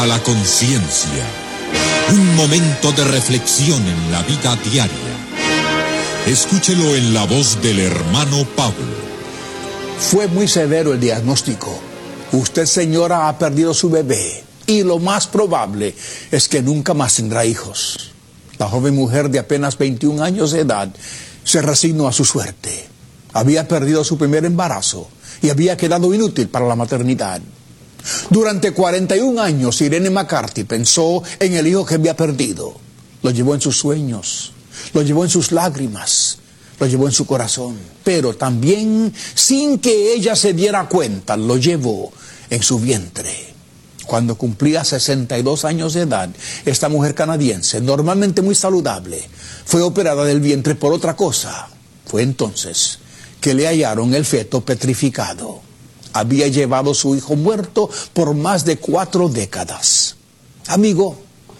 A la conciencia, un momento de reflexión en la vida diaria. Escúchelo en la voz del hermano Pablo. Fue muy severo el diagnóstico. Usted, señora, ha perdido su bebé y lo más probable es que nunca más tendrá hijos. La joven mujer de apenas 21 años de edad se resignó a su suerte. Había perdido su primer embarazo y había quedado inútil para la maternidad. Durante 41 años, Irene McCarthy pensó en el hijo que había perdido. Lo llevó en sus sueños, lo llevó en sus lágrimas, lo llevó en su corazón. Pero también, sin que ella se diera cuenta, lo llevó en su vientre. Cuando cumplía 62 años de edad, esta mujer canadiense, normalmente muy saludable, fue operada del vientre por otra cosa. Fue entonces que le hallaron el feto petrificado. Había llevado su hijo muerto por más de 4 décadas. Amigo,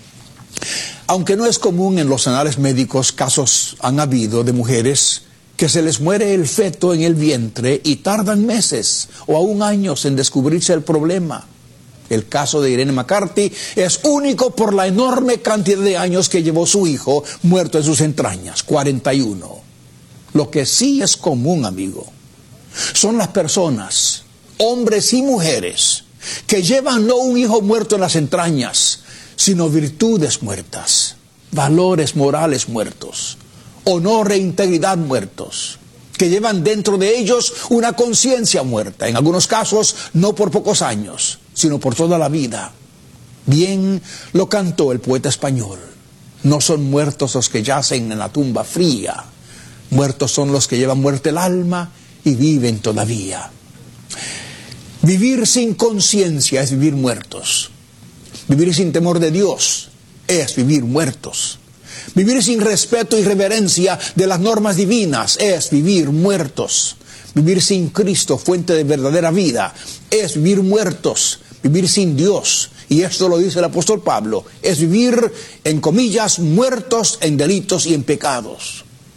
aunque no es común en los anales médicos, casos han habido de mujeres que se les muere el feto en el vientre y tardan meses o aún años en descubrirse el problema. El caso de Irene McCarthy es único por la enorme cantidad de años que llevó su hijo muerto en sus entrañas, 41. Lo que sí es común, amigo, son las personas, hombres y mujeres, que llevan no un hijo muerto en las entrañas, sino virtudes muertas, valores morales muertos, honor e integridad muertos, que llevan dentro de ellos una conciencia muerta, en algunos casos no por pocos años, sino por toda la vida. Bien lo cantó el poeta español: no son muertos los que yacen en la tumba fría, muertos son los que llevan muerte el alma y viven todavía. Vivir sin conciencia es vivir muertos. Vivir sin temor de Dios es vivir muertos. Vivir sin respeto y reverencia de las normas divinas es vivir muertos. Vivir sin Cristo, fuente de verdadera vida, es vivir muertos. Vivir sin Dios, y esto lo dice el apóstol Pablo, es vivir, en comillas, muertos en delitos y en pecados.